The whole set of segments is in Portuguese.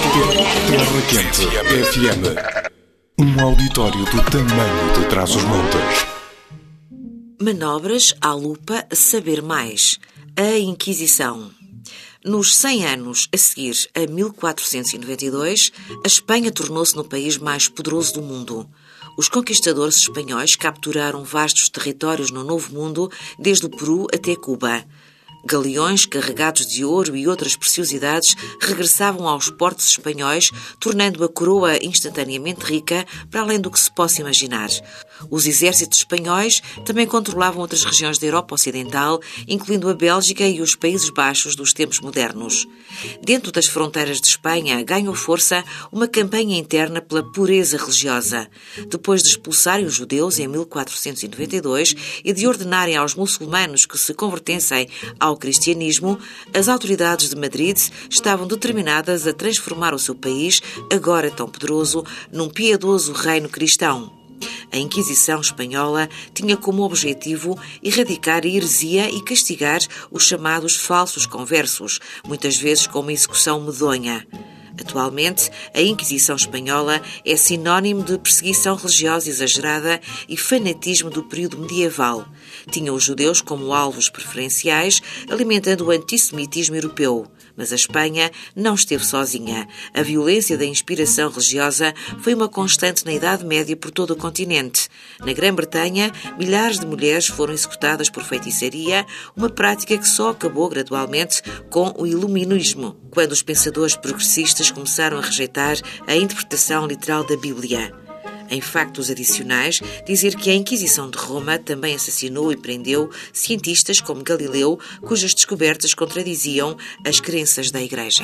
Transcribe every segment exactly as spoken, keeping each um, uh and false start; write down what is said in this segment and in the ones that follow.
Terra Quente F M. Um auditório do tamanho de Trás-os-Montes. Manobras à lupa, saber mais. A Inquisição. Nos cem anos a seguir a mil quatrocentos e noventa e dois, a Espanha tornou-se no país mais poderoso do mundo. Os conquistadores espanhóis capturaram vastos territórios no Novo Mundo, desde o Peru até Cuba. Galeões carregados de ouro e outras preciosidades regressavam aos portos espanhóis, tornando a coroa instantaneamente rica, para além do que se possa imaginar. Os exércitos espanhóis também controlavam outras regiões da Europa Ocidental, incluindo a Bélgica e os Países Baixos dos tempos modernos. Dentro das fronteiras de Espanha, ganhou força uma campanha interna pela pureza religiosa. Depois de expulsarem os judeus em mil quatrocentos e noventa e dois e de ordenarem aos muçulmanos que se convertessem ao cristianismo, as autoridades de Madrid estavam determinadas a transformar o seu país, agora tão poderoso, num piedoso reino cristão. A Inquisição espanhola tinha como objetivo erradicar a heresia e castigar os chamados falsos conversos, muitas vezes com uma execução medonha. Atualmente, a Inquisição espanhola é sinónimo de perseguição religiosa exagerada e fanatismo do período medieval. Tinha os judeus como alvos preferenciais, alimentando o antissemitismo europeu. Mas a Espanha não esteve sozinha. A violência da inspiração religiosa foi uma constante na Idade Média por todo o continente. Na Grã-Bretanha, milhares de mulheres foram executadas por feitiçaria, uma prática que só acabou gradualmente com o Iluminismo, quando os pensadores progressistas começaram a rejeitar a interpretação literal da Bíblia. Em factos adicionais, dizer que a Inquisição de Roma também assassinou e prendeu cientistas como Galileu, cujas descobertas contradiziam as crenças da Igreja.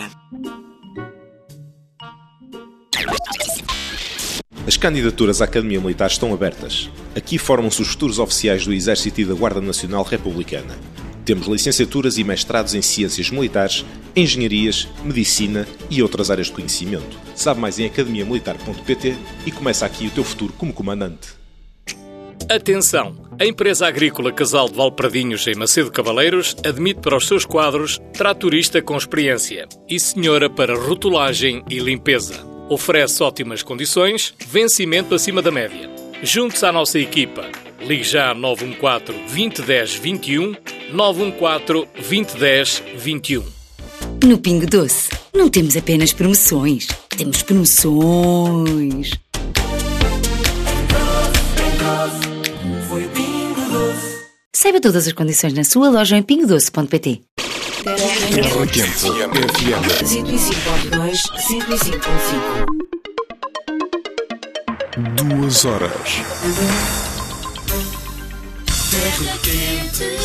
As candidaturas à Academia Militar estão abertas. Aqui formam-se os futuros oficiais do Exército e da Guarda Nacional Republicana. Temos licenciaturas e mestrados em Ciências Militares, Engenharias, Medicina e outras áreas de conhecimento. Sabe mais em academia militar ponto pt e começa aqui o teu futuro como comandante. Atenção! A empresa agrícola Casal de Valpradinhos, em Macedo Cavaleiros, admite para os seus quadros tratorista com experiência e senhora para rotulagem e limpeza. Oferece ótimas condições, vencimento acima da média. Junte-se à nossa equipa. Ligue já nove um quatro, vinte, dez, vinte e um, nove um quatro, vinte, dez, vinte e um. No Pingo Doce, não temos apenas promoções, temos promoções. Saiba todas as condições na sua loja em pingo doce ponto pt. Terra Quente F M. cento e cinco ponto dois, cento e cinco ponto cinco. Duas horas. Terra Quente.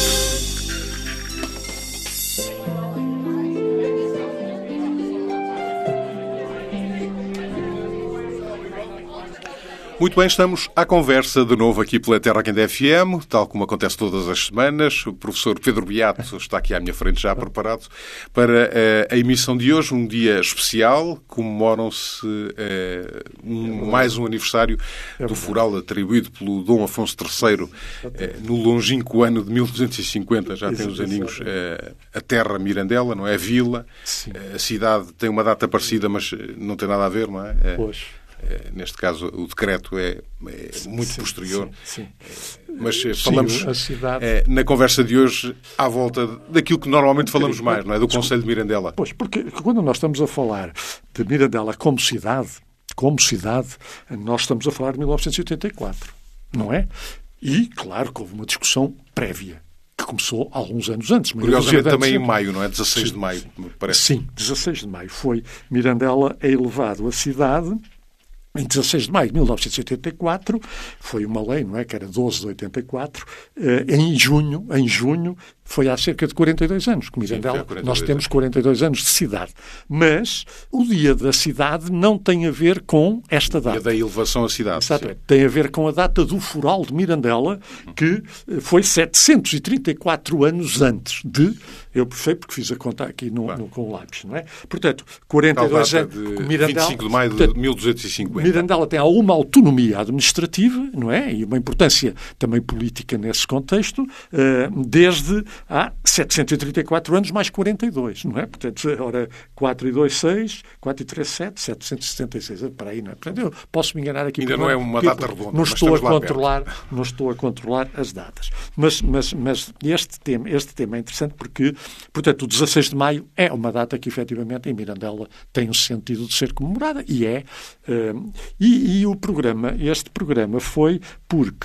Muito bem, estamos à conversa de novo aqui pela Terra Quente F M, tal como acontece todas as semanas. O professor Pedro Beato está aqui à minha frente já preparado para a emissão de hoje, um dia especial. Comemoram-se uh, um, mais um aniversário do fural atribuído pelo Dom Afonso terceiro uh, no longínquo ano de mil duzentos e cinquenta. Já tem os aninhos uh, a terra Mirandela, não é? A vila. Uh, a cidade tem uma data parecida, mas não tem nada a ver, não é? Uh, Pois. Neste caso, o decreto é, é muito sim, posterior. Sim, sim. Mas sim, falamos a cidade... é, na conversa de hoje à volta daquilo que normalmente falamos mais, não é? Do Conselho de Mirandela. Pois, porque quando nós estamos a falar de Mirandela como cidade, como cidade, nós estamos a falar de mil novecentos e oitenta e quatro, não é? E, claro, que houve uma discussão prévia, que começou alguns anos antes. Curiosamente também em maio, não é? dezasseis sim, de maio, me parece. Sim, dezasseis de maio. Foi Mirandela é elevado a cidade. Em dezasseis de maio de mil novecentos e oitenta e quatro, foi uma lei, não é? Que era doze de oitenta e quatro. Em junho, em junho, foi há cerca de quarenta e dois anos que Mirandela, Sim, nós temos quarenta e dois anos de cidade. Mas o dia da cidade não tem a ver com esta data. O dia da elevação à cidade. Exatamente. Tem a ver com a data do fural de Mirandela, que foi setecentos e trinta e quatro anos antes de... Eu sei porque fiz a conta aqui no, no, com o lápis, não é? Portanto, quarenta e dois anos... Mirandela, vinte e cinco de maio de portanto, mil duzentos e cinquenta. Mirandela tem alguma autonomia administrativa, não é? E uma importância também política nesse contexto, desde há setecentos e trinta e quatro anos mais quarenta e dois, não é? Portanto, ora, quatro e dois, seis, quatro e três, sete, setecentos e setenta e seis. Para aí, não é? Portanto, eu posso me enganar aqui. Ainda não é uma data redonda. Não estou a controlar, não estou a controlar as datas. Mas, mas, mas este tema, este tema é interessante porque, portanto, o dezasseis de maio é uma data que, efetivamente, em Mirandela tem um sentido de ser comemorada e é. Uh, e, e o programa, este programa foi porque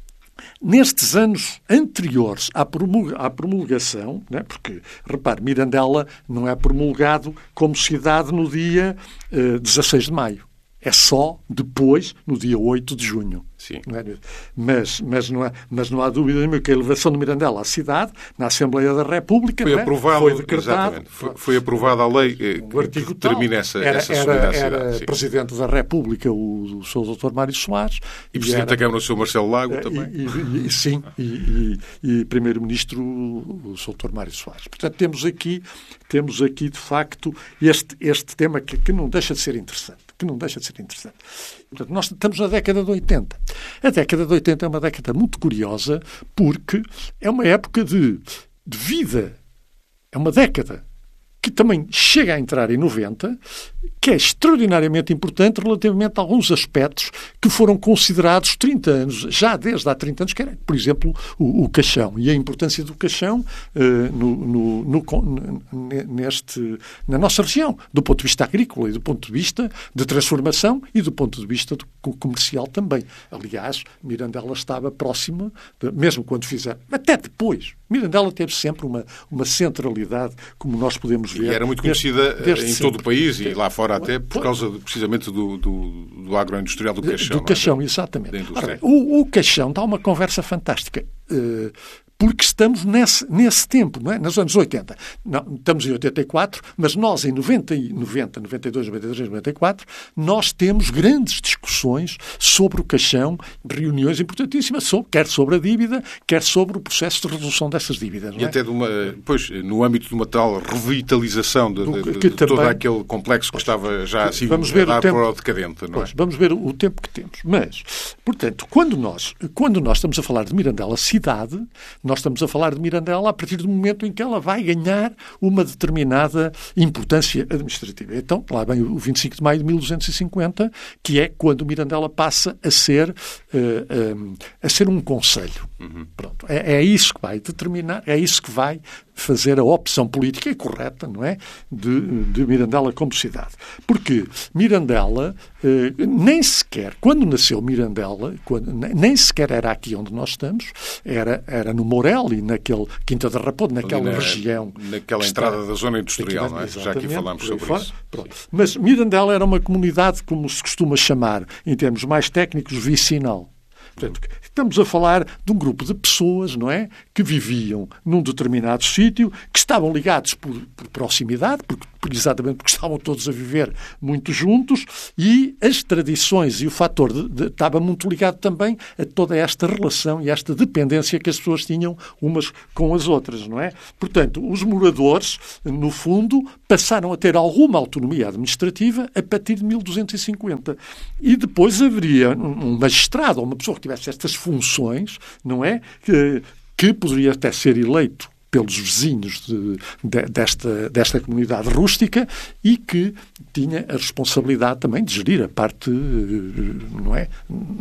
nestes anos anteriores à, promulga, à promulgação, né, porque, repare, Mirandela não é promulgado como cidade no dia uh, dezasseis de maio. É só depois, no dia oito de junho. Sim. Não é? mas, mas, não há, mas não há dúvida nenhuma que a elevação de Mirandela à cidade, na Assembleia da República, foi, não é? aprovado, foi decretado. Foi, foi aprovada a lei eh, que determina essa, era, essa era, subida à cidade. Era sim. Presidente da República o, o seu doutor Mário Soares. E Presidente era, da Câmara o seu Marcelo Lago e, também. E, e, sim, e, e, e Primeiro-Ministro o seu doutor Mário Soares. Portanto, temos aqui, temos aqui de facto, este, este tema que, que não deixa de ser interessante. que não deixa de ser interessante. Portanto, nós estamos na década de oitenta. A década de oitenta é uma década muito curiosa porque é uma época de, de vida. É uma década que também chega a entrar em noventa, que é extraordinariamente importante relativamente a alguns aspectos que foram considerados trinta anos, já desde há trinta anos, que era, por exemplo, o, o caixão. E a importância do caixão uh, no, no, no, neste, na nossa região, do ponto de vista agrícola e do ponto de vista de transformação e do ponto de vista do, comercial também. Aliás, Mirandela estava próxima, de, mesmo quando fizeram, até depois. Mirandela teve sempre uma, uma centralidade, como nós podemos ver. E era muito conhecida desde, desde em sempre. todo o país e lá fora até por causa de, precisamente do, do, do agroindustrial do caixão. Do caixão, é? exatamente. Ora, o, o caixão dá uma conversa fantástica. Uh, porque estamos nesse, nesse tempo, não é? Nos anos oitenta. Não, estamos em oitenta e quatro, mas nós em noventa, noventa, noventa e dois, noventa e três, noventa e quatro, nós temos grandes discussões sobre o caixão, reuniões importantíssimas, sobre, quer sobre a dívida, quer sobre o processo de resolução dessas dívidas. Não é? E até de uma, pois, no âmbito de uma tal revitalização de, Do, de, de, que de também, todo aquele complexo que pois, estava já assim vamos ver a dar o tempo, para o decadente. Não pois, é? Vamos ver o tempo que temos. Mas, portanto, quando nós, quando nós estamos a falar de Mirandela cidade, nós estamos a falar de Mirandela a partir do momento em que ela vai ganhar uma determinada importância administrativa. Então, lá vem o vinte e cinco de maio de mil duzentos e cinquenta, que é quando Mirandela passa a ser, uh, um, a ser um concelho. Uhum. Pronto. É, é isso que vai determinar, é isso que vai fazer a opção política correta, não é? De, de Mirandela como cidade. Porque Mirandela, eh, nem sequer, quando nasceu Mirandela, quando, nem sequer era aqui onde nós estamos, era, era no Mourel e naquele Quinta da Raposa, naquela na, região. Naquela entrada está, da zona industrial, não é? Já aqui falámos sobre fora, isso. Pronto. Mas Mirandela era uma comunidade, como se costuma chamar, em termos mais técnicos, vicinal. Portanto, estamos a falar de um grupo de pessoas, não é, que viviam num determinado sítio, que estavam ligados por, por proximidade, porque, exatamente porque estavam todos a viver muito juntos, e as tradições e o fator de, de, estava muito ligado também a toda esta relação e esta dependência que as pessoas tinham umas com as outras, não é? Portanto, os moradores, no fundo, passaram a ter alguma autonomia administrativa a partir de mil duzentos e cinquenta. E depois haveria um magistrado ou uma pessoa que tivesse estas funções, não é? Que, que poderia até ser eleito pelos vizinhos de, de, desta, desta comunidade rústica e que tinha a responsabilidade também de gerir a parte, não é,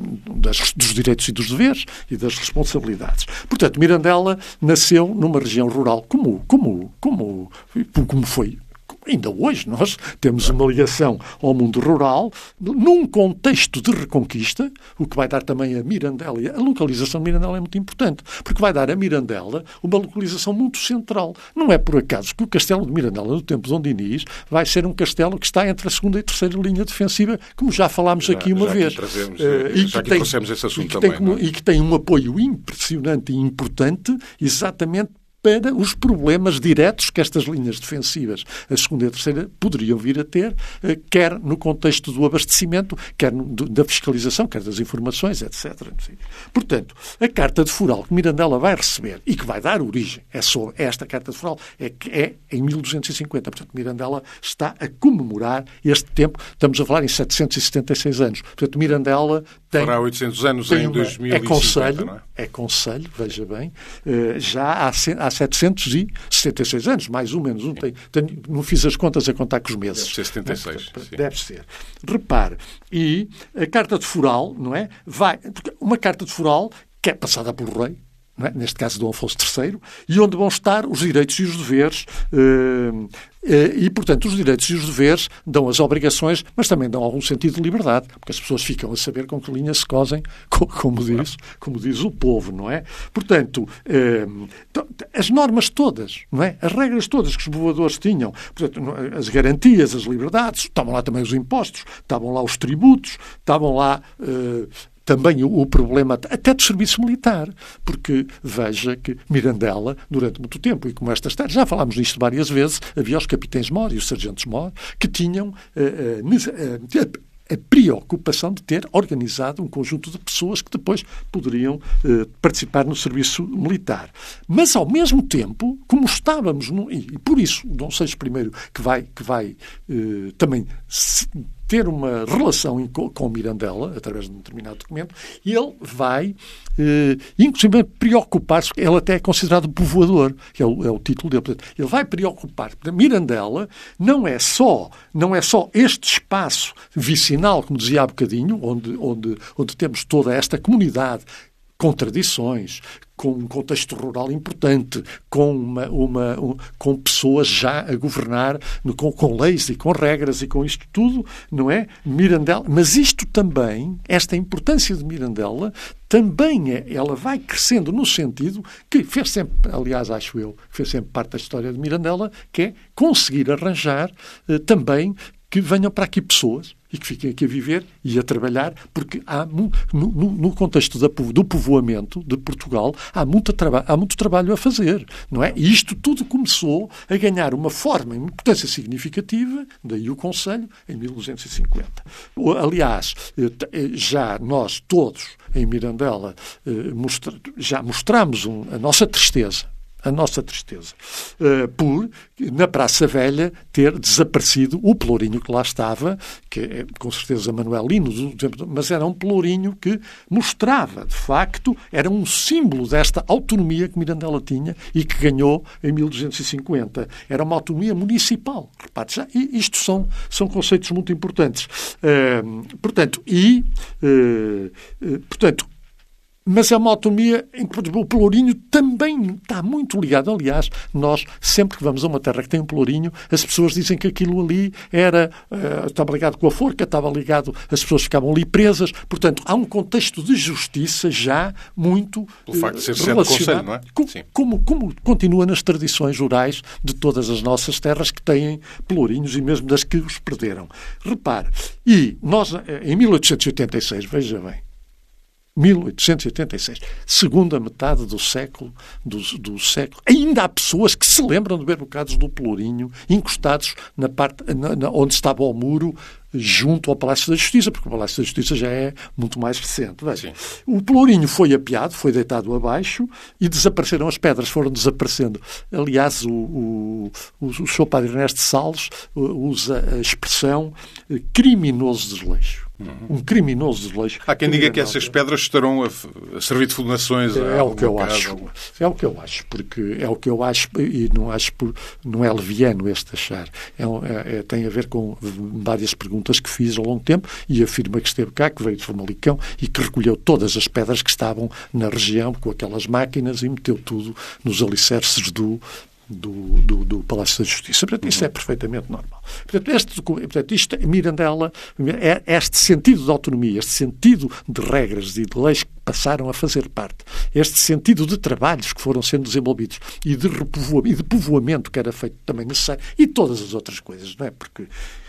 das, dos direitos e dos deveres e das responsabilidades. Portanto, Mirandela nasceu numa região rural, como, como, como, como foi. Ainda hoje nós temos uma ligação ao mundo rural num contexto de reconquista, o que vai dar também a Mirandela. A localização de Mirandela é muito importante, porque vai dar a Mirandela uma localização muito central. Não é por acaso que o castelo de Mirandela, no tempo de Dom Dinis, vai ser um castelo que está entre a segunda e a terceira linha defensiva, como já falámos já, aqui uma já vez. Aqui trazemos, uh, e já que tem, trouxemos esse assunto e que também. Tem, é? E que tem um apoio impressionante e importante, exatamente para os problemas diretos que estas linhas defensivas, a segunda e a terceira, poderiam vir a ter, quer no contexto do abastecimento, quer da fiscalização, quer das informações, etcétera. Portanto, a Carta de Foral que Mirandela vai receber e que vai dar origem é sobre esta Carta de Foral é que é em mil duzentos e cinquenta. Portanto, Mirandela está a comemorar este tempo. Estamos a falar em setecentos e setenta e seis anos. Portanto, Mirandela tem... Fará oitocentos anos em uma, dois mil e cinquenta, é conselho, não é? É conselho, veja bem. Já há, há há setecentos e setenta e seis anos, mais ou menos. Não, tem, tenho, não fiz as contas a contar com os meses. Deve ser setenta e seis. Não, deve ser. Repare, e a carta de foral, não é? Vai, uma carta de foral que é passada pelo rei, não é? Neste caso Dom Afonso terceiro, e onde vão estar os direitos e os deveres. Uh, E, portanto, os direitos e os deveres dão as obrigações, mas também dão algum sentido de liberdade, porque as pessoas ficam a saber com que linha se cosem, como diz, como diz o povo, não é? Portanto, eh, as normas todas, não é? As regras todas que os povoadores tinham, portanto, as garantias, as liberdades, estavam lá também os impostos, estavam lá os tributos, estavam lá... Eh, também o, o problema até do serviço militar, porque veja que Mirandela, durante muito tempo, e como estas terras, já falámos nisto várias vezes, havia os capitães-mor e os sargentos-mor que tinham uh, uh, uh, a preocupação de ter organizado um conjunto de pessoas que depois poderiam eh, participar no serviço militar. Mas, ao mesmo tempo, como estávamos... No, e, e por isso, Dom Seixas I, que vai, que vai eh, também se, ter uma relação em, com Mirandela, através de um determinado documento, ele vai, eh, inclusive, preocupar-se, ele até é considerado povoador, que é o, é o título dele. Portanto, ele vai preocupar. Mirandela não é só, não é só este espaço vicinal, como dizia há bocadinho, onde, onde, onde temos toda esta comunidade com tradições, com um contexto rural importante, com, uma, uma, um, com pessoas já a governar, com, com leis e com regras e com isto tudo, não é? Mirandela, mas isto também, esta importância de Mirandela, também é, ela vai crescendo no sentido que fez sempre, aliás, acho eu, fez sempre parte da história de Mirandela, que é conseguir arranjar eh, também que venham para aqui pessoas e que fiquem aqui a viver e a trabalhar, porque há, no, no, no contexto da, do povoamento de Portugal, há muito, traba, há muito trabalho a fazer, não é? E isto tudo começou a ganhar uma forma e uma importância significativa, daí o Conselho, em mil duzentos e cinquenta. Aliás, já nós todos, em Mirandela, já mostramos um, a nossa tristeza, a nossa tristeza, uh, por, na Praça Velha, ter desaparecido o pelourinho que lá estava, que é, com certeza, manuelino, mas era um pelourinho que mostrava, de facto, era um símbolo desta autonomia que Mirandela tinha e que ganhou em mil duzentos e cinquenta. Era uma autonomia municipal. Repare, já, e isto são, são conceitos muito importantes. Uh, portanto, e, uh, uh, portanto, mas é uma autonomia em que o pelourinho também está muito ligado. Aliás, nós, sempre que vamos a uma terra que tem um pelourinho, as pessoas dizem que aquilo ali era, uh, estava ligado com a forca, estava ligado, as pessoas ficavam ali presas. Portanto, há um contexto de justiça já muito Pelo facto de ser sede do Conselho, não é? Com, como, como continua nas tradições rurais de todas as nossas terras que têm pelourinhos e mesmo das que os perderam. Repare, e nós, em mil oitocentos e oitenta e seis, veja bem, mil oitocentos e oitenta e seis, segunda metade do século, do, do século, ainda há pessoas que se lembram de ver bocados do pelourinho encostados na parte na, na, onde estava o muro, junto ao Palácio da Justiça, porque o Palácio da Justiça já é muito mais recente. Veja, o pelourinho foi apeado, foi deitado abaixo e desapareceram as pedras, foram desaparecendo. Aliás, o, o, o, o senhor Padre Ernesto Salles usa a expressão criminoso desleixo. Uhum. Um criminoso desleixo. Há quem diga que essas pedras estarão a, a servir de fundações. É o que eu acho. Algum... É o que eu acho, porque é o que eu acho e não acho por, não é leviano este achar. É, é, é, tem a ver com várias perguntas que fiz ao longo tempo e afirma que esteve cá, que veio de Famalicão e que recolheu todas as pedras que estavam na região com aquelas máquinas e meteu tudo nos alicerces do Do, do, do Palácio da Justiça. Portanto, isso é perfeitamente normal. Portanto, este, portanto isto, Mirandela, é este sentido de autonomia, este sentido de regras e de leis que passaram a fazer parte, este sentido de trabalhos que foram sendo desenvolvidos e de, repovoamento, e de povoamento que era feito também necessário e todas as outras coisas, não é? Porque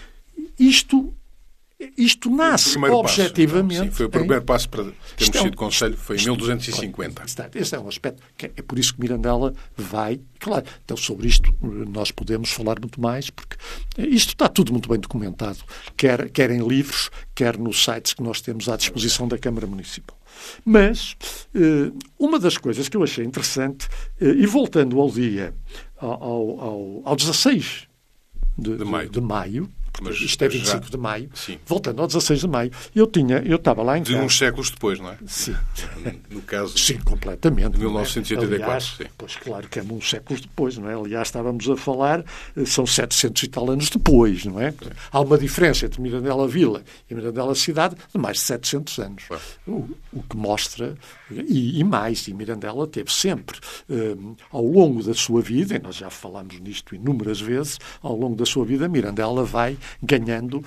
isto... Isto nasce objetivamente... Passo, sim, foi o primeiro em... passo para termos sido Conselho, foi em mil duzentos e cinquenta. Este é um aspecto, que é por isso que Mirandela vai... Claro, então sobre isto nós podemos falar muito mais, porque isto está tudo muito bem documentado, quer, quer em livros, quer nos sites que nós temos à disposição da Câmara Municipal. Mas uma das coisas que eu achei interessante, e voltando ao dia, ao, ao, ao dezasseis de, de, maio. de maio, porque Mas isto é vinte e cinco já... de maio, Sim. voltando ao dezasseis de maio, eu tinha, eu estava lá em De casa. uns séculos depois, não é? Sim. No caso Sim, completamente. de mil novecentos e oitenta e quatro. Aliás, sim. pois claro que é uns séculos depois, não é? Aliás, estávamos a falar, são setecentos e tal anos depois, não é? Sim. Há uma diferença entre Mirandela Vila e Mirandela Cidade de mais de setecentos anos. Claro. O, o que mostra, e, e mais, e Mirandela teve sempre, um, ao longo da sua vida, e nós já falámos nisto inúmeras vezes, ao longo da sua vida, Mirandela vai ganhando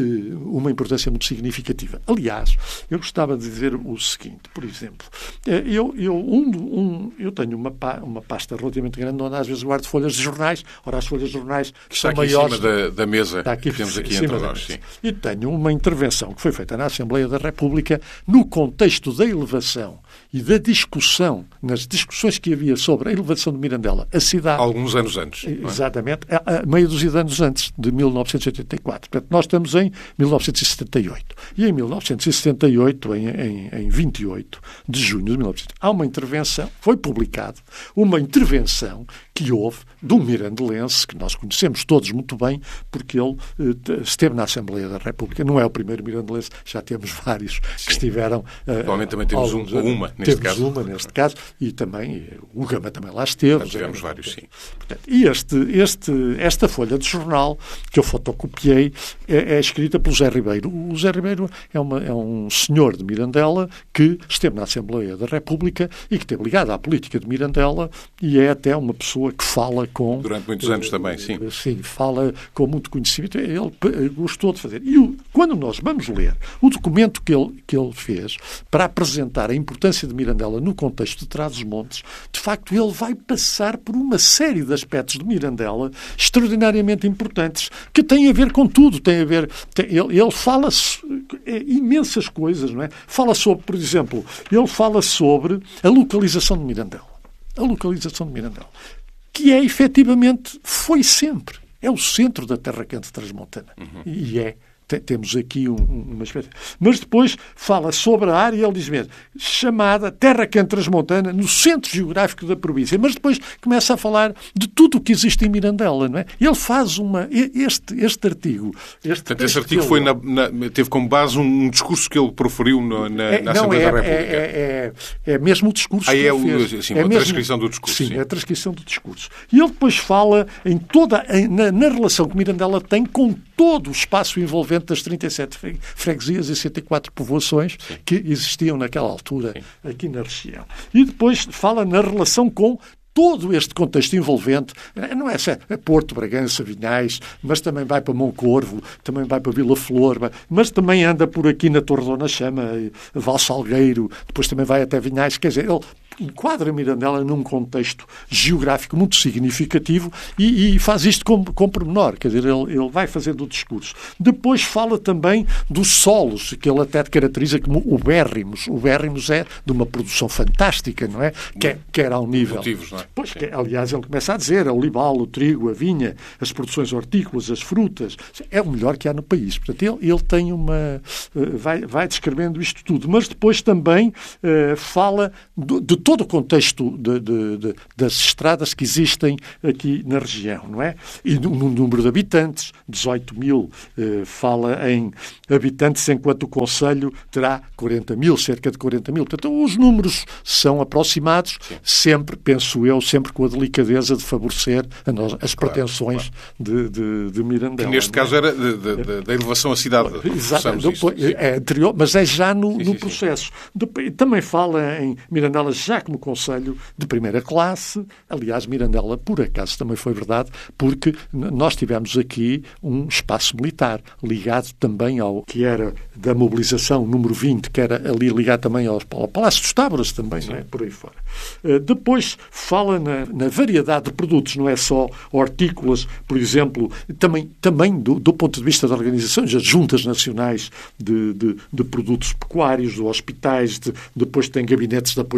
uma importância muito significativa. Aliás, eu gostava de dizer o seguinte, por exemplo, eu, eu, um, um, eu tenho uma, uma pasta relativamente grande onde às vezes guardo folhas de jornais, ora as folhas de jornais que está são aqui maiores... em cima da, da mesa está aqui, que temos aqui entre nós. Sim. E tenho uma intervenção que foi feita na Assembleia da República no contexto da elevação e da discussão, nas discussões que havia sobre a elevação de Mirandela, a cidade... Alguns anos antes. Exatamente, a, a meia dúzia de anos antes, de mil novecentos e oitenta e quatro. Portanto, nós estamos em mil novecentos e setenta e oito. E em mil novecentos e setenta e oito, em, em, em vinte e oito de junho de mil novecentos, há uma intervenção, foi publicado, uma intervenção que houve de um mirandelense, que nós conhecemos todos muito bem, porque ele eh, esteve na Assembleia da República. Não é o primeiro mirandelense, já temos vários Sim. que estiveram... Eh, Atualmente também temos um, uma, neste temos caso. uma, neste caso, e também o Gama também lá esteve. Já tivemos é, vários, sim. Portanto, e este, este, esta folha de jornal, que eu fotocopiei, é, é escrita pelo Zé Ribeiro. O Zé Ribeiro é, uma, é um senhor de Mirandela que esteve na Assembleia da República e que esteve ligado à política de Mirandela e é até uma pessoa que fala com... Durante muitos anos uh, também, sim. Sim, fala com muito conhecimento. Ele gostou de fazer. E o, quando nós vamos ler o documento que ele, que ele fez para apresentar a importância de Mirandela no contexto de Trás-os-Montes, de facto ele vai passar por uma série de aspectos de Mirandela extraordinariamente importantes, que têm a ver com tudo. Tem a ver... Tem, ele, ele fala é, imensas coisas, não é? Fala sobre, por exemplo, ele fala sobre a localização de Mirandela. A localização de Mirandela. Que é, efetivamente, foi sempre. É o centro da terra quente transmontana. Uhum. E é. Temos aqui um, uma espécie... Mas depois fala sobre a área, ele diz mesmo, chamada Terra Quente Transmontana, no centro geográfico da província. Mas depois começa a falar de tudo o que existe em Mirandela, não é? Ele faz uma... Este, este artigo... Este Portanto, esse artigo foi na, na, teve como base um discurso que ele proferiu na, na, é, na não, Assembleia é, da República. É, é, é, é mesmo o discurso ah, que é ele o, fez. sim, é a mesmo, transcrição do discurso. Sim, sim, é a transcrição do discurso. E ele depois fala em toda, em, na, na relação que Mirandela tem com todo o espaço envolvente das trinta e sete freguesias e cento e quatro povoações Sim. que existiam naquela altura Sim. aqui na região. E depois fala na relação com todo este contexto envolvente, não é só Porto, Bragança, Vinhais, mas também vai para Moncorvo, também vai para Vila Flor, mas também anda por aqui na Torre Dona Chama, Val Salgueiro, depois também vai até Vinhais. Quer dizer, ele enquadra Mirandela num contexto geográfico muito significativo e, e faz isto com, com pormenor. Quer dizer, ele, ele vai fazendo o discurso. Depois fala também dos solos, que ele até caracteriza como ubérrimos. Ubérrimos é de uma produção fantástica, não é? Quer, quer ao nível... Motivos, não é? Pois, que, aliás, ele começa a dizer, a olival, o trigo, a vinha, as produções hortícolas, as frutas, é o melhor que há no país. Portanto, ele, ele tem uma... Vai, vai descrevendo isto tudo. Mas depois também uh, fala do, de todo o contexto de, de, de, das estradas que existem aqui na região, não é? E no, no número de habitantes, dezoito mil, eh, fala em habitantes, enquanto o Conselho terá quarenta mil, cerca de quarenta mil. Portanto, os números são aproximados, Sim. sempre, penso eu, sempre com a delicadeza de favorecer a nós, as claro, pretensões claro. De, de, de Mirandela. Que neste é? caso era da elevação à cidade. Exato, depois, é anterior, mas é já no, sim, no sim, processo. Sim. Depois, também fala em Mirandela já como Conselho de primeira classe. Aliás, Mirandela, por acaso, também foi verdade, porque nós tivemos aqui um espaço militar ligado também ao que era da mobilização número vinte, que era ali ligado também ao, ao Palácio dos Táboras também, não é? Por aí fora. Uh, depois fala na, na variedade de produtos, não é só hortícolas, por exemplo, também, também do, do ponto de vista da organização, as juntas nacionais de, de, de produtos pecuários, de hospitais, de, depois tem gabinetes de apoio técnico,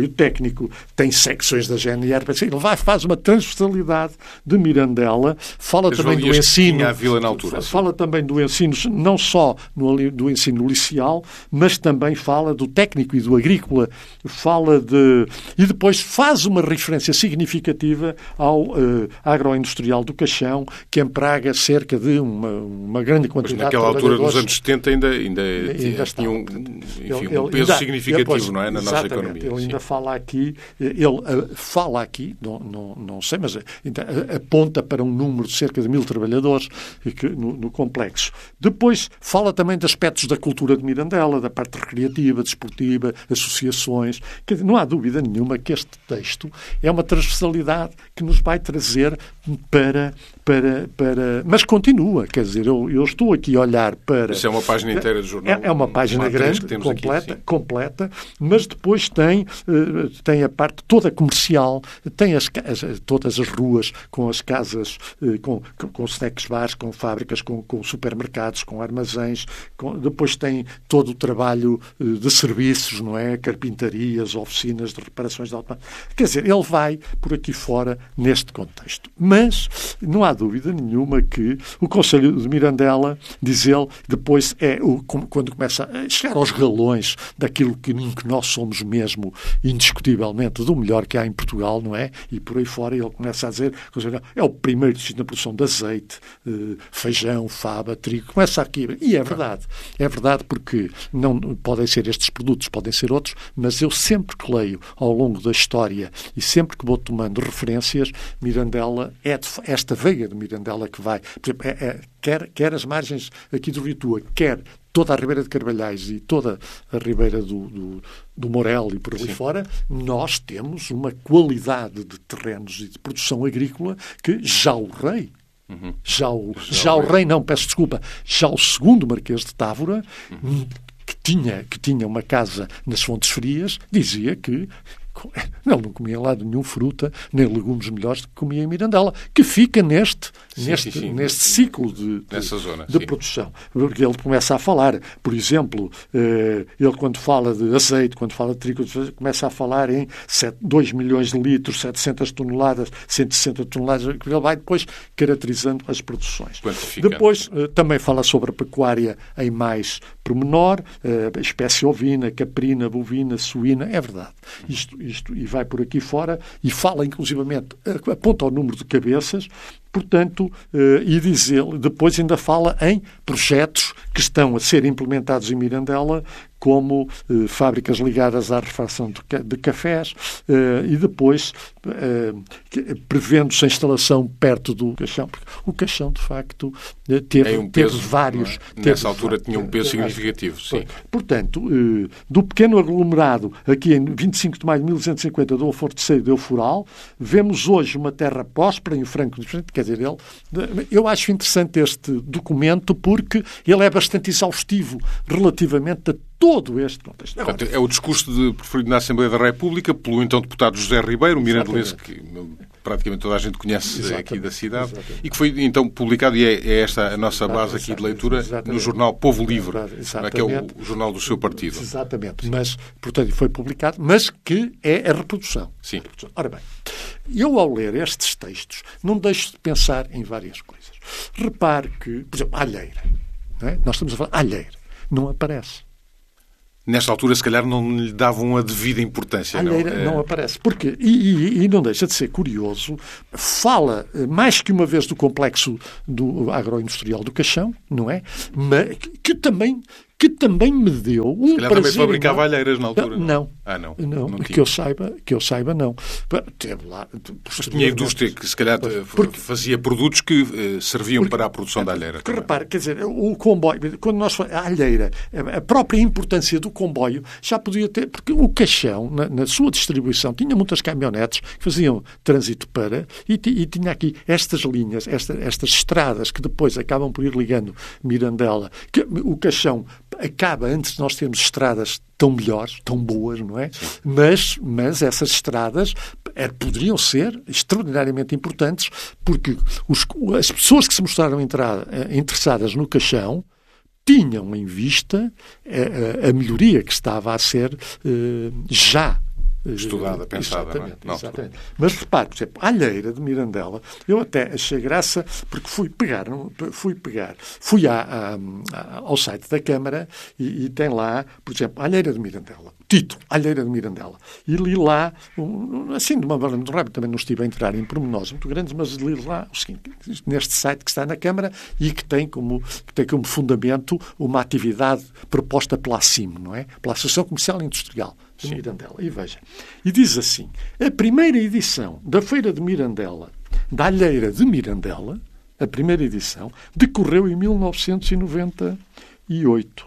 técnico, tem secções da G N R, ele vai, faz uma transversalidade de Mirandela, fala As também do valias que ensino, tinha a vila na altura, fala sim. também do ensino, não só no, do ensino liceal, mas também fala do técnico e do agrícola, fala de... e depois faz uma referência significativa ao uh, agroindustrial do Caixão, que empraga cerca de uma, uma grande quantidade Mas naquela de altura, nos anos setenta, ainda, ainda, ainda tinha um, enfim, ele, um peso ainda, significativo, depois, não é, na nossa economia. Ele ainda sim. fala aqui, ele uh, fala aqui, não, não, não sei, mas ainda aponta para um número de cerca de mil trabalhadores que, no, no complexo. Depois fala também de aspectos da cultura de Mirandela, da parte recreativa, desportiva, associações. Quer dizer, não há dúvida nenhuma que este texto é uma transversalidade que nos vai trazer para... para, para... Mas continua, quer dizer, eu, eu estou aqui a olhar para... Isso é uma página inteira de jornal. É, é uma página grande, completa, aqui, completa, mas depois tem, tem a parte toda comercial, tem as, as, todas as ruas com as casas, com, com snacks bars, com fábricas, com, com supermercados, com armazéns, com, depois tem todo o trabalho de serviços, não é? Carpintarias, oficinas de reparações de automóveis. Quer dizer, ele vai por aqui fora neste contexto. Mas não há dúvida nenhuma que o Conselho de Mirandela, diz ele, depois é o, quando começa a chegar aos galões daquilo que, em que nós somos mesmo, indiscutivelmente, do melhor que há em Portugal, não é? E por aí fora ele começa a dizer, é o primeiro na produção de azeite, feijão, fava, trigo, começa aqui. E é verdade. É verdade porque não podem ser estes produtos, podem ser outros, mas eu sempre que leio ao longo da história e sempre que vou tomando referências, Mirandela é de, esta veiga de Mirandela que vai, por exemplo, é, é, quer, quer as margens aqui do Rio Tua, quer toda a Ribeira de Carvalhais e toda a Ribeira do, do, do Morel e por ali Sim. fora, nós temos uma qualidade de terrenos e de produção agrícola que já o rei Uhum. Já, o, já, já o rei, rei, não, peço desculpa, já o segundo Marquês de Távora, uhum. que, tinha, que tinha uma casa nas Fontes Frias, dizia que ele não comia em lado nenhum fruta, nem legumes melhores do que comia em Mirandela, que fica neste, sim, neste, sim, sim. neste ciclo de, de, Nessa zona, de produção. Porque ele começa a falar, por exemplo, eh, ele quando fala de azeite, quando fala de trigo, começa a falar em dois milhões de litros, setecentas toneladas, cento e sessenta toneladas, ele vai depois caracterizando as produções. Depois eh, também fala sobre a pecuária em mais pormenor, eh, espécie ovina, caprina, bovina, suína, é verdade. Isto Isto, e vai por aqui fora e fala inclusivamente, aponta ao número de cabeças, portanto, eh, e diz ele, depois ainda fala em projetos que estão a ser implementados em Mirandela, como eh, fábricas ligadas à refeição de, de cafés, eh, e depois eh, prevendo-se a instalação perto do Caixão, porque o Caixão, de facto, eh, teve, um peso, teve vários... É? Teve, Nessa altura tinha um peso significativo, sim. Portanto, eh, do pequeno aglomerado, aqui em vinte e cinco de maio de mil duzentos e cinquenta, do Alforteiro de Euforal, vemos hoje uma terra próspera e um franco diferente, quer dizer, ele... Eu acho interessante este documento porque ele é bastante exaustivo relativamente a todo este contexto. Portanto, é o discurso de, preferido na Assembleia da República pelo então deputado José Ribeiro, um mirandelense que praticamente toda a gente conhece Exatamente. aqui da cidade, Exatamente. e que foi então publicado, e é, é esta a nossa base aqui de leitura, Exatamente. no jornal Povo Livre, que é o, o jornal do seu partido. Exatamente, mas, portanto, foi publicado, mas que é a reprodução. Sim. Ora bem, eu ao ler estes textos não deixo de pensar em várias coisas. Repare que, por exemplo, a alheira, não é? Nós estamos a falar, a alheira, não aparece. Nesta altura, se calhar, não lhe davam a devida importância. A alheira não, é... não aparece. Porque, e, e, e não deixa de ser curioso, fala mais que uma vez do complexo do agroindustrial do Caixão, não é? Mas que também... que também me deu um se calhar prazer... também fabricava alheiras na altura. Não. não. Ah, não. Não, não que, eu saiba, que eu saiba, não. Teve lá... Mas tinha indústria que, se calhar, porque, fazia produtos que uh, serviam porque, para a produção da alheira. Porque, repare, quer dizer, o comboio... Quando nós a alheira, a própria importância do comboio já podia ter... Porque o Caixão, na, na sua distribuição, tinha muitas caminhonetes que faziam trânsito para... E, e tinha aqui estas linhas, esta, estas estradas que depois acabam por ir ligando Mirandela. Que, o Caixão... acaba antes de nós termos estradas tão melhores, tão boas, não é? Mas, mas essas estradas é, poderiam ser extraordinariamente importantes porque os, as pessoas que se mostraram entrar, interessadas no Caixão tinham em vista a, a, a melhoria que estava a ser uh, já Estudada, pensada. Exatamente, não é? exatamente. Mas repare, por exemplo, a alheira de Mirandela, eu até achei graça, porque fui pegar, fui pegar, fui à, à, ao site da Câmara e, e tem lá, por exemplo, a alheira de Mirandela. Título, Alheira de Mirandela. E li lá, um, assim, de uma maneira muito rápida, também não estive a entrar em pormenores muito grandes, mas li lá o seguinte, neste site que está na Câmara e que tem como, que tem como fundamento uma atividade proposta pela A C I M, não é? Pela Associação Comercial e Industrial de Sim. Mirandela. E veja, e diz assim, a primeira edição da Feira de Mirandela, da Alheira de Mirandela, a primeira edição, decorreu em mil novecentos e noventa e oito.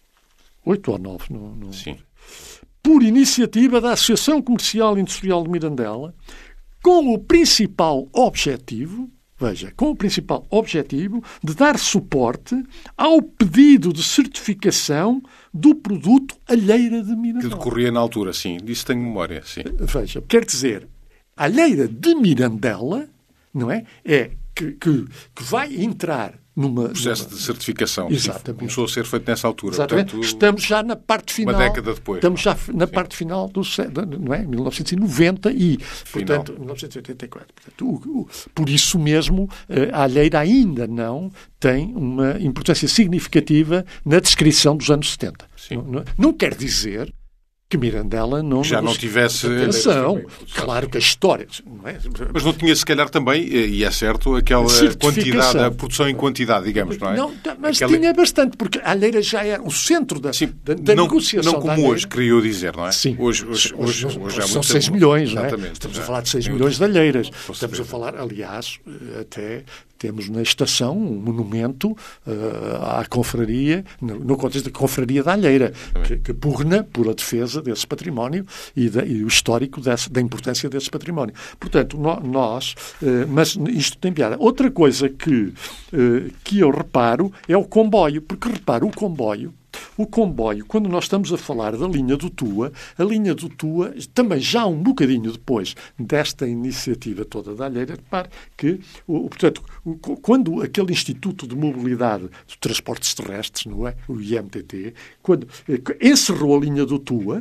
Oito ou nove, não... não... Sim. Por iniciativa da Associação Comercial e Industrial de Mirandela, com o principal objetivo, veja, com o principal objetivo de dar suporte ao pedido de certificação do produto Alheira de Mirandela. Que decorria na altura, sim. Disso tenho memória, sim. Veja, quer dizer, a Alheira de Mirandela, não é? É que, que, que vai entrar numa... processo numa... de certificação. Exatamente. Começou a ser feito nessa altura. Exatamente. Portanto, estamos já na parte final. Uma década depois. Estamos já na Sim. parte final do não é? mil novecentos e noventa e, Final. portanto, mil novecentos e oitenta e quatro. Portanto, o, o, por isso mesmo, a alheira ainda não tem uma importância significativa na descrição dos anos setenta. Não, não, não quer dizer que Mirandela não... Já não tivesse... Atenção, claro que a história... Não é? Mas não tinha, se calhar, também, e é certo, aquela quantidade, a produção em quantidade, digamos, não é? Não, mas aquela... tinha bastante, porque a alheira já era o centro da, Sim, da, da não, negociação. Não como hoje, queria eu dizer, não é? Sim. Hoje, hoje, hoje, hoje, hoje são seis milhões, não é? Exatamente. Estamos já. a falar de seis milhões de alheiras. Posso Estamos ver. a falar, aliás, até... Temos na estação um monumento uh, à confraria, no, no contexto da confraria da Alheira, que, que pugna pela defesa desse património e, da, e o histórico desse, da importância desse património. Portanto, no, nós... Uh, mas isto tem piada. Outra coisa que, uh, que eu reparo é o comboio, porque reparo, o comboio O comboio, quando nós estamos a falar da linha do Tua, a linha do Tua, também já um bocadinho depois desta iniciativa toda da Alheira, repare que, o, portanto, o, quando aquele Instituto de Mobilidade de Transportes Terrestres, não é? O I M T T, quando encerrou a linha do Tua,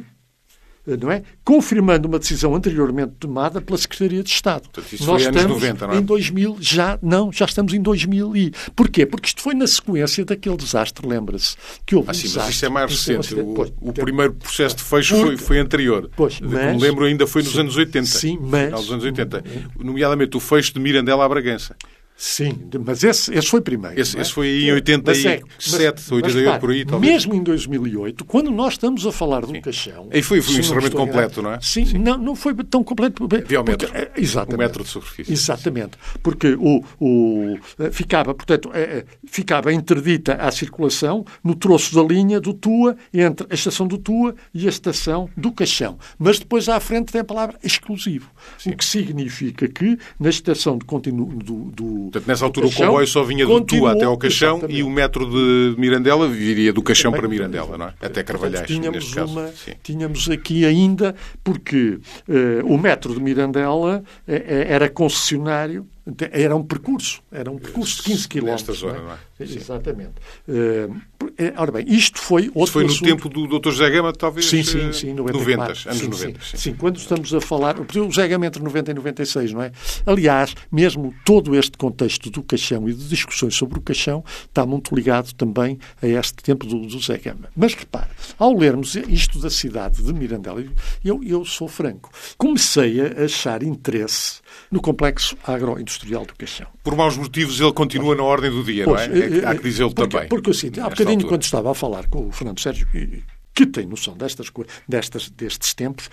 não é? Confirmando uma decisão anteriormente tomada pela Secretaria de Estado. Portanto, isso Nós foi estamos anos noventa, não é? em dois mil, já, não, já estamos em dois mil e... Porquê? Porque isto foi na sequência daquele desastre, lembra-se? Que houve Ah, um sim, desastre, mas isto é mais recente. Um o pois, o tem... primeiro processo de fecho Porque... foi, foi anterior. Pois, Como mas... lembro, ainda foi nos sim, anos oitenta. Sim, mas... Final dos anos oitenta. Nomeadamente o fecho de Mirandela à Bragança. Sim, mas esse, esse foi primeiro. Esse, é? esse foi em oitenta e sete, oitenta e oito, por aí, talvez. Mesmo em dois mil e oito, quando nós estamos a falar do Caixão... Aí foi, foi um encerramento não completo, não é? Sim, sim, Não, não foi tão completo. Havia o metro. Porque, exatamente. Um metro de superfície. Exatamente. Porque o, o, ficava, portanto, ficava interdita a circulação no troço da linha do Tua, entre a estação do Tua e a estação do Caixão. Mas depois à frente tem a palavra exclusivo. Sim. O que significa que na estação de continuo do, do Portanto, nessa altura Caixão, o comboio só vinha do Tua até ao Caixão, exatamente. E o metro de Mirandela viria do Caixão Bem, para Mirandela, não é? Até Carvalhais, portanto, tínhamos neste caso. Uma, Sim. tínhamos aqui ainda, porque uh, o metro de Mirandela uh, era concessionário, era um percurso, era um percurso de quinze quilómetros. Nesta zona, não é? não é? Sim. Exatamente. Uh, ora bem, isto foi outro Isto foi no assunto... tempo do doutor José Gama, talvez Sim, sim, sim, noventa e quatro. noventa, anos sim, noventa. Sim, sim. sim, quando estamos a falar... O José Gama entre noventa e noventa e seis, não é? Aliás, mesmo todo este contexto do Caixão e de discussões sobre o Caixão está muito ligado também a este tempo do, do José Gama. Mas repare, ao lermos isto da cidade de Mirandela, eu, eu sou franco, comecei a achar interesse no complexo agroindustrial do Caixão. Por maus motivos ele continua na ordem do dia, Pois, não é? Há que dizê-lo porque, também. Porque assim, há bocadinho, altura. Quando estava a falar com o Fernando Sérgio, que tem noção destas, destas, destes tempos,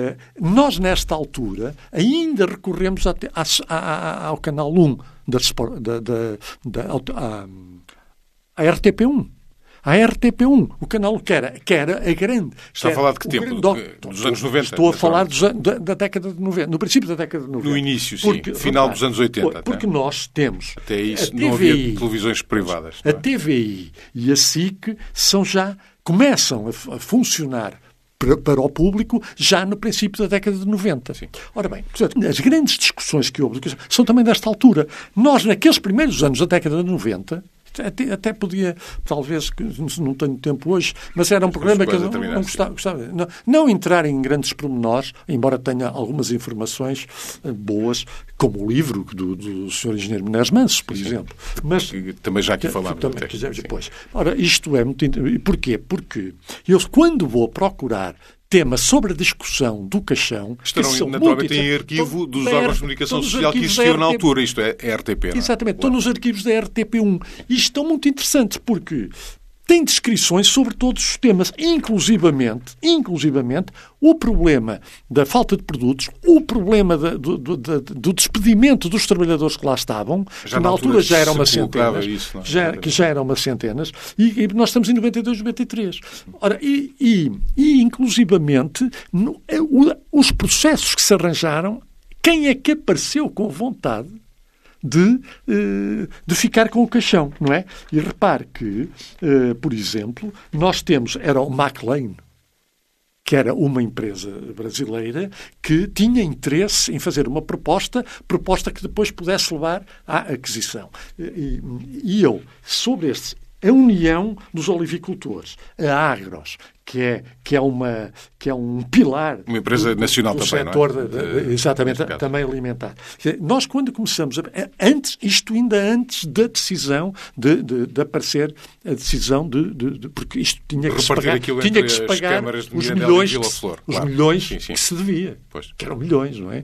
nós, nesta altura, ainda recorremos a, a, a, ao canal um da, da, da, da a, a R T P um. A R T P um, o canal que era, que era a grande... Está a falar de que tempo? Grande, dos anos noventa? Estou a falar dos, da, da década de noventa, no princípio da década de noventa. No início, sim. Porque, final repare, dos anos oitenta. Porque até. nós temos... Até isso a não T V I, havia televisões privadas. A T V I e a S I C são já, começam a, a funcionar para, para o público já no princípio da década de noventa. Sim. Ora bem, portanto, as grandes discussões que houve são também desta altura. Nós, naqueles primeiros anos da década de noventa, Até, até podia, talvez, não tenho tempo hoje, mas era um programa que eu não, não gostava. gostava não, não entrar em grandes pormenores, embora tenha algumas informações boas, como o livro do, do senhor Engenheiro Menezes Manso, por Sim. exemplo. Mas, também já aqui falámos. Também quisemos depois. Ora, isto é muito... Porquê? Porque eu, quando vou procurar tema sobre a discussão do caixão... Estarão naturalmente em arquivo dos órgãos de comunicação social que existiam na altura, isto é, a R T P. Não é? Exatamente, estão nos arquivos da R T P um. E estão muito interessantes porque tem descrições sobre todos os temas, inclusivamente, inclusivamente o problema da falta de produtos, o problema da, do, do, do despedimento dos trabalhadores que lá estavam, já que na altura, altura já eram umas centenas, isso, não? já, que já eram umas centenas, e, e nós estamos em noventa e dois, noventa e três. Ora, e, e, e inclusivamente, no, os processos que se arranjaram, quem é que apareceu com vontade De, de ficar com o caixão, não é? E repare que, por exemplo, nós temos, era o McLean, que era uma empresa brasileira que tinha interesse em fazer uma proposta, proposta que depois pudesse levar à aquisição. E, e eu, sobre este, a União dos Olivicultores, a Agros, que é, que é, uma, que é um pilar... Uma empresa do, nacional do também, setor não é? de, de, exatamente, também alimentar. Nós, quando começamos a... Antes, isto ainda antes da decisão de, de, de aparecer a decisão de... de, de porque isto tinha que se pagar, tinha que se pagar os milhões, que, Flor, os claro. milhões sim, sim. que se devia. Pois. Que eram milhões, não é?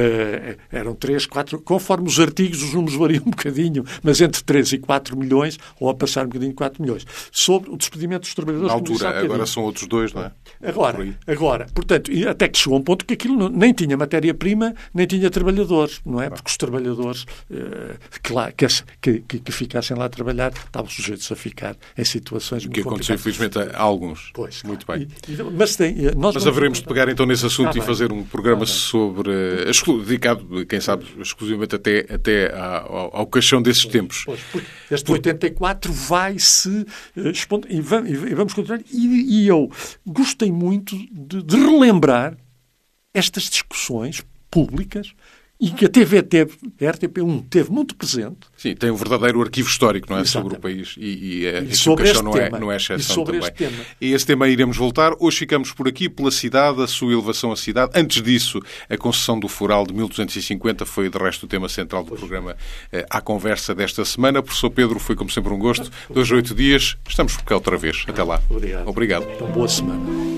Uh, eram três, quatro... Conforme os artigos, os números variam um bocadinho, mas entre três e quatro milhões, ou a passar um bocadinho de quatro milhões. Sobre o despedimento dos trabalhadores... Na altura, agora são outros dois, não é? Agora, agora, portanto, até que chegou a um ponto que aquilo não, nem tinha matéria-prima, nem tinha trabalhadores, não é? Porque os trabalhadores uh, que, lá, que, que, que ficassem lá a trabalhar estavam sujeitos a ficar em situações muito complicadas. O que aconteceu, infelizmente, a alguns. Pois. Muito bem. E, e, mas tem, nós mas haveremos de pegar então nesse assunto ah, e fazer um programa ah, sobre, uh, dedicado, quem sabe, exclusivamente até, até ao, ao caixão desses pois, tempos. Pois, este Por... oitenta e quatro vai-se uh, expondo, e vamos, e vamos continuar. E, e eu gostei muito de, de relembrar estas discussões públicas e que a T V teve, a R T P um teve muito presente. Sim, tem um verdadeiro arquivo histórico, não é? Exatamente. Sobre o país e, e, e sobre o caixão não é, não é exceção e sobre também. Este tema. E esse tema iremos voltar. Hoje ficamos por aqui pela cidade, a sua elevação à cidade. Antes disso, a concessão do Foral de mil duzentos e cinquenta foi, de resto, o tema central do pois. programa eh, à conversa desta semana. Professor Pedro, foi como sempre um gosto. Dois, oito dias. Estamos por cá outra vez. Até lá. Obrigado. Obrigado. Então, boa semana.